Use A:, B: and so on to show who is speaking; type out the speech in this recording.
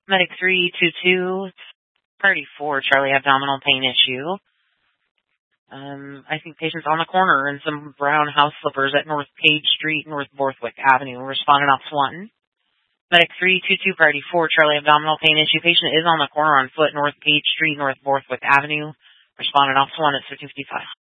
A: Medic 322, Party 4, Charlie, abdominal pain issue. I think patient's on the corner in some brown house slippers at North Page Street, North Borthwick Avenue. Responded off Swanton. Medic 322, Party 4, Charlie, abdominal pain issue. Patient is on the corner on foot, North Page Street, North Borthwick Avenue. Responded off Swanton at 655.